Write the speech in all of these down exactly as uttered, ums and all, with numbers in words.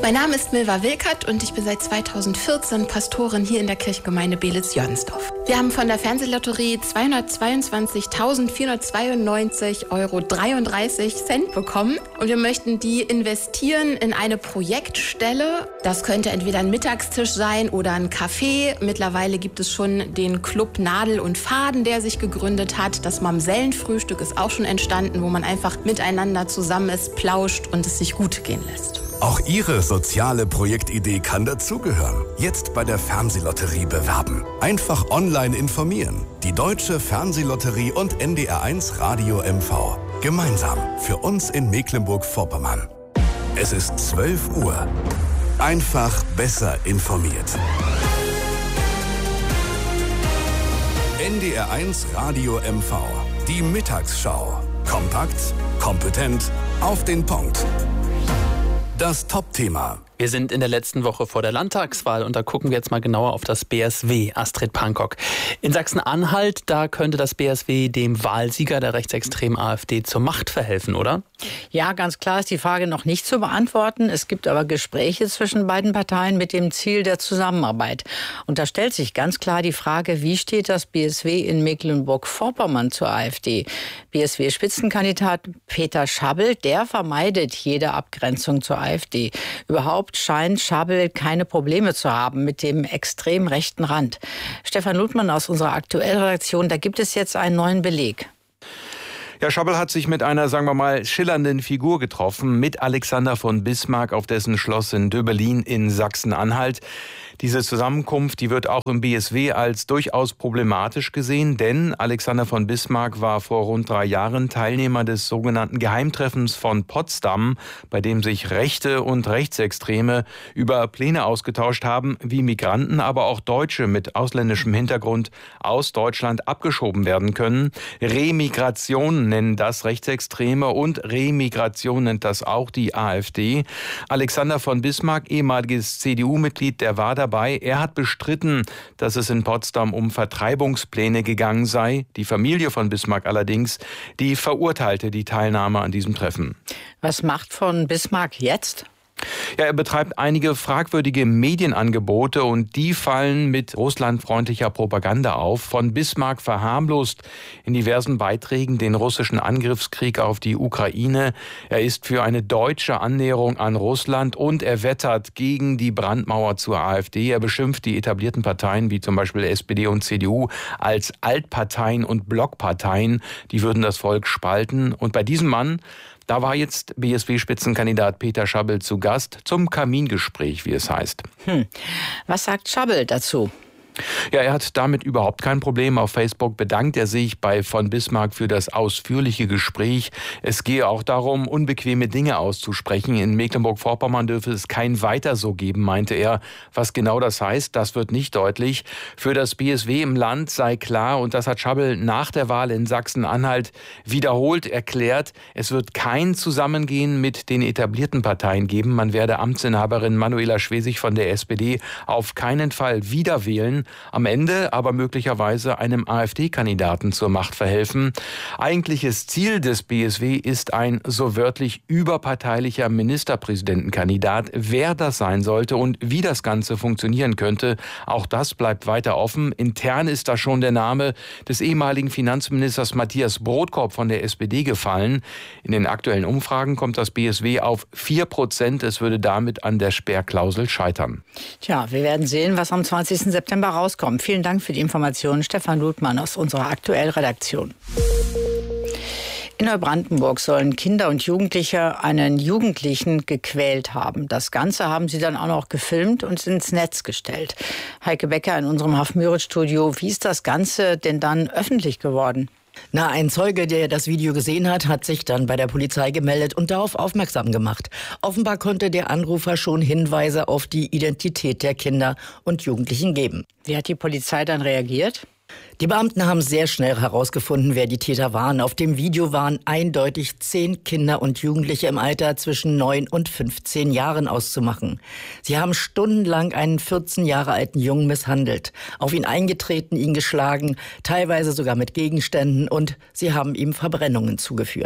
Mein Name ist Milva Wilkert und ich bin seit zweitausendvierzehn Pastorin hier in der Kirchengemeinde Belitz-Jörnsdorf. Wir haben von der Fernsehlotterie zweihundertzweiundzwanzigtausendvierhundertzweiundneunzig Euro dreiunddreißig Cent bekommen und wir möchten die investieren in eine Projektstelle. Das könnte entweder ein Mittagstisch sein oder ein Café. Mittlerweile gibt es schon den Club Nadel und Faden, der sich gegründet hat. Das Mamsellenfrühstück ist auch schon entstanden, wo man einfach miteinander zusammen ist, plauscht und es sich gut gehen lässt. Auch Ihre soziale Projektidee kann dazugehören. Jetzt bei der Fernsehlotterie bewerben. Einfach online informieren. Die Deutsche Fernsehlotterie und N D R eins Radio M V. Gemeinsam für uns in Mecklenburg-Vorpommern. Es ist zwölf Uhr. Einfach besser informiert. N D R eins Radio M V. Die Mittagsschau. Kompakt, kompetent, auf den Punkt. Das Top-Thema. Wir sind in der letzten Woche vor der Landtagswahl und da gucken wir jetzt mal genauer auf das B S W, Astrid Pankok. In Sachsen-Anhalt, da könnte das B S W dem Wahlsieger der rechtsextremen AfD zur Macht verhelfen, oder? Ja, ganz klar ist die Frage noch nicht zu beantworten. Es gibt aber Gespräche zwischen beiden Parteien mit dem Ziel der Zusammenarbeit. Und da stellt sich ganz klar die Frage, wie steht das B S W in Mecklenburg-Vorpommern zur AfD? B S W-Spitzenkandidat Peter Schabbel, der vermeidet jede Abgrenzung zur AfD. Überhaupt scheint Schabbel keine Probleme zu haben mit dem extrem rechten Rand. Stefan Ludmann aus unserer Aktuellredaktion, da gibt es jetzt einen neuen Beleg. Ja, Schabbel hat sich mit einer, sagen wir mal, schillernden Figur getroffen, mit Alexander von Bismarck auf dessen Schloss in Döbelin in Sachsen-Anhalt. Diese Zusammenkunft, die wird auch im B S W als durchaus problematisch gesehen, denn Alexander von Bismarck war vor rund drei Jahren Teilnehmer des sogenannten Geheimtreffens von Potsdam, bei dem sich Rechte und Rechtsextreme über Pläne ausgetauscht haben, wie Migranten, aber auch Deutsche mit ausländischem Hintergrund aus Deutschland abgeschoben werden können. Remigration nennen das Rechtsextreme und Remigration nennt das auch die AfD. Alexander von Bismarck, ehemaliges C D U-Mitglied, der war dabei. Er hat bestritten, dass es in Potsdam um Vertreibungspläne gegangen sei. Die Familie von Bismarck allerdings, die verurteilte die Teilnahme an diesem Treffen. Was macht von Bismarck jetzt? Ja, er betreibt einige fragwürdige Medienangebote und die fallen mit russlandfreundlicher Propaganda auf. Von Bismarck verharmlost in diversen Beiträgen den russischen Angriffskrieg auf die Ukraine. Er ist für eine deutsche Annäherung an Russland und er wettert gegen die Brandmauer zur AfD. Er beschimpft die etablierten Parteien wie zum Beispiel S P D und C D U als Altparteien und Blockparteien. Die würden das Volk spalten. Und bei diesem Mann, da war jetzt B S W-Spitzenkandidat Peter Schabbel zu Gast zum Kamingespräch, wie es heißt. Hm. Was sagt Schabbel dazu? Ja, er hat damit überhaupt kein Problem. Auf Facebook bedankt er sich bei von Bismarck für das ausführliche Gespräch. Es gehe auch darum, unbequeme Dinge auszusprechen. In Mecklenburg-Vorpommern dürfe es kein Weiter so geben, meinte er. Was genau das heißt, das wird nicht deutlich. Für das B S W im Land sei klar, und das hat Schabbel nach der Wahl in Sachsen-Anhalt wiederholt erklärt, es wird kein Zusammengehen mit den etablierten Parteien geben. Man werde Amtsinhaberin Manuela Schwesig von der S P D auf keinen Fall wieder wählen. Am Ende aber möglicherweise einem AfD-Kandidaten zur Macht verhelfen. Eigentliches Ziel des B S W ist ein so wörtlich überparteilicher Ministerpräsidentenkandidat. Wer das sein sollte und wie das Ganze funktionieren könnte, auch das bleibt weiter offen. Intern ist da schon der Name des ehemaligen Finanzministers Matthias Brodkorb von der S P D gefallen. In den aktuellen Umfragen kommt das B S W auf vier Prozent. Es würde damit an der Sperrklausel scheitern. Tja, wir werden sehen, was am zwanzigsten September rauskommt. Vielen Dank für die Informationen, Stefan Ludmann aus unserer Aktuellredaktion. In Neubrandenburg sollen Kinder und Jugendliche einen Jugendlichen gequält haben. Das Ganze haben sie dann auch noch gefilmt und ins Netz gestellt. Heike Becker in unserem Hafmüritz-Studio. Wie ist das Ganze denn dann öffentlich geworden? Na, ein Zeuge, der das Video gesehen hat, hat sich dann bei der Polizei gemeldet und darauf aufmerksam gemacht. Offenbar konnte der Anrufer schon Hinweise auf die Identität der Kinder und Jugendlichen geben. Wie hat die Polizei dann reagiert? Die Beamten haben sehr schnell herausgefunden, wer die Täter waren. Auf dem Video waren eindeutig zehn Kinder und Jugendliche im Alter zwischen neun und fünfzehn Jahren auszumachen. Sie haben stundenlang einen vierzehn Jahre alten Jungen misshandelt, auf ihn eingetreten, ihn geschlagen, teilweise sogar mit Gegenständen, und sie haben ihm Verbrennungen zugeführt.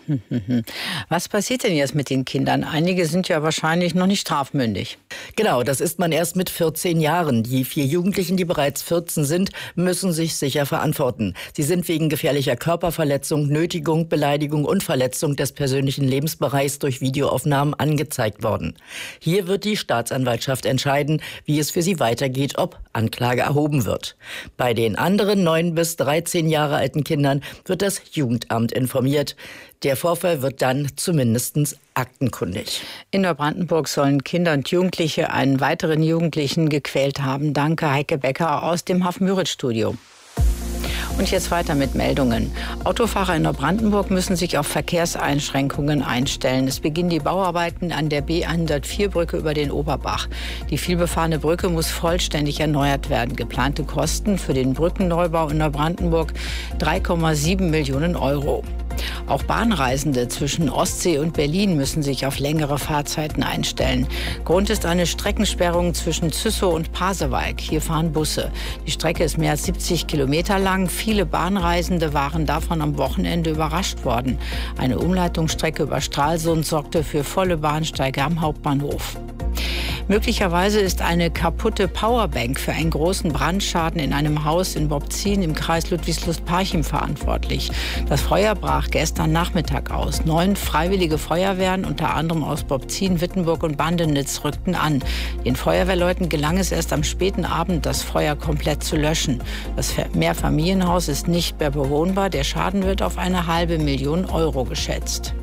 Was passiert denn jetzt mit den Kindern? Einige sind ja wahrscheinlich noch nicht strafmündig. Genau, das ist man erst mit vierzehn Jahren. Die vier Jugendlichen, die bereits vierzehn sind, müssen sich sicher verantworten. Sie sind wegen gefährlicher Körperverletzung, Nötigung, Beleidigung und Verletzung des persönlichen Lebensbereichs durch Videoaufnahmen angezeigt worden. Hier wird die Staatsanwaltschaft entscheiden, wie es für sie weitergeht, ob Anklage erhoben wird. Bei den anderen neun bis dreizehn Jahre alten Kindern wird das Jugendamt informiert. Der Vorfall wird dann zumindest aktenkundig. In Neubrandenburg sollen Kinder und Jugendliche einen weiteren Jugendlichen gequält haben. Danke, Heike Becker aus dem Hafen-Müritz-Studio. Und jetzt weiter mit Meldungen. Autofahrer in Neubrandenburg müssen sich auf Verkehrseinschränkungen einstellen. Es beginnen die Bauarbeiten an der B hundertvier Brücke über den Oberbach. Die vielbefahrene Brücke muss vollständig erneuert werden. Geplante Kosten für den Brückenneubau in Neubrandenburg drei Komma sieben Millionen Euro. Auch Bahnreisende zwischen Ostsee und Berlin müssen sich auf längere Fahrzeiten einstellen. Grund ist eine Streckensperrung zwischen Züssow und Pasewalk. Hier fahren Busse. Die Strecke ist mehr als siebzig Kilometer lang. Viele Bahnreisende waren davon am Wochenende überrascht worden. Eine Umleitungsstrecke über Stralsund sorgte für volle Bahnsteige am Hauptbahnhof. Möglicherweise ist eine kaputte Powerbank für einen großen Brandschaden in einem Haus in Bobzien im Kreis Ludwigslust-Parchim verantwortlich. Das Feuer brach gestern Nachmittag aus. Neun freiwillige Feuerwehren, unter anderem aus Bobzien, Wittenburg und Bandenitz, rückten an. Den Feuerwehrleuten gelang es erst am späten Abend, das Feuer komplett zu löschen. Das Mehrfamilienhaus ist nicht mehr bewohnbar. Der Schaden wird auf eine halbe Million Euro geschätzt.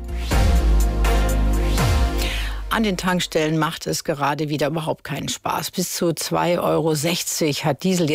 An den Tankstellen macht es gerade wieder überhaupt keinen Spaß. Bis zu zwei Euro sechzig hat Diesel